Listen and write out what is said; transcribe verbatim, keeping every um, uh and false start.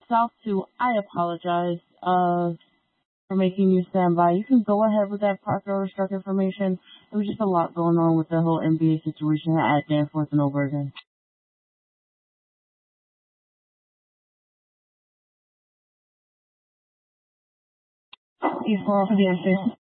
South two, I apologize uh, for making you stand by. You can go ahead with that Parker Struck information. There was just a lot going on with the whole N B A situation at Danforth and over again. He's going for the answer.